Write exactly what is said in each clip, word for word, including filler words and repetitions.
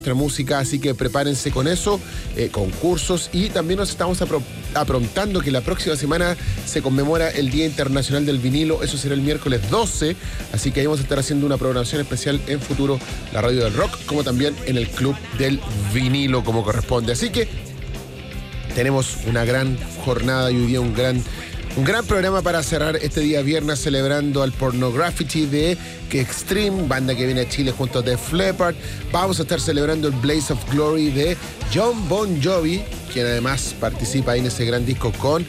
nuestra música, así que prepárense con eso, eh, concursos, y también nos estamos apro aprontando que la próxima semana se conmemora el Día Internacional del Vinilo. Eso será el miércoles doce, así que ahí vamos a estar haciendo una programación especial en Futuro, la radio del rock, como también en el Club del Vinilo como corresponde. Así que tenemos una gran jornada y hoy día un gran Un gran programa para cerrar este día viernes, celebrando al Pornography de Que Extreme, banda que viene a Chile junto a Def Leppard. Vamos a estar celebrando el Blaze of Glory de Jon Bon Jovi, quien además participa ahí en ese gran disco con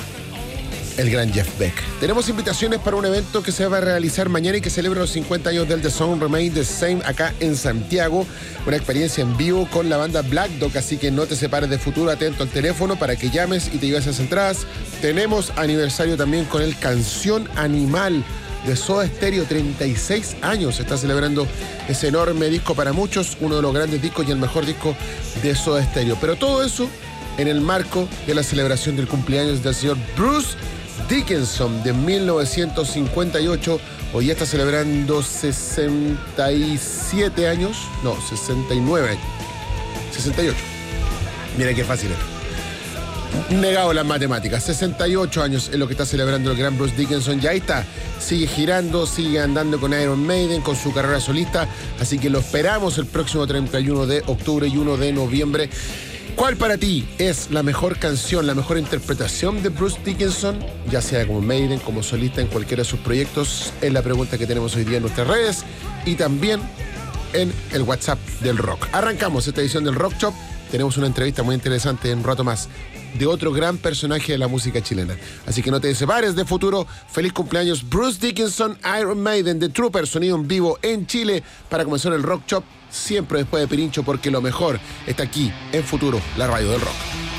el gran Jeff Beck. Tenemos invitaciones para un evento que se va a realizar mañana y que celebra los cincuenta años del The Song Remain the Same acá en Santiago. Una experiencia en vivo con la banda Black Dog, así que no te separes de Futuro, atento al teléfono para que llames y te lleves esas entradas. Tenemos aniversario también con el Canción Animal de Soda Stereo, treinta y seis años. Se está celebrando ese enorme disco para muchos, uno de los grandes discos y el mejor disco de Soda Stereo. Pero todo eso en el marco de la celebración del cumpleaños del señor Bruce Dickinson de mil novecientos cincuenta y ocho. Hoy ya está celebrando sesenta y siete años, no, sesenta y nueve años, sesenta y ocho. Miren qué fácil es. Negado las matemáticas, sesenta y ocho años es lo que está celebrando el gran Bruce Dickinson. Ya ahí está, sigue girando, sigue andando con Iron Maiden, con su carrera solista, así que lo esperamos el próximo treinta y uno de octubre y uno de noviembre. ¿Cuál para ti es la mejor canción, la mejor interpretación de Bruce Dickinson, ya sea como Maiden, como solista en cualquiera de sus proyectos? Es la pregunta que tenemos hoy día en nuestras redes y también en el WhatsApp del rock. Arrancamos esta edición del Rock Shop. Tenemos una entrevista muy interesante en un rato más de otro gran personaje de la música chilena. Así que no te separes de Futuro. Feliz cumpleaños Bruce Dickinson, Iron Maiden, The Trooper, sonido en vivo en Chile para comenzar el Rock Shop, siempre después de Pirincho, porque lo mejor está aquí en Futuro, la radio del rock.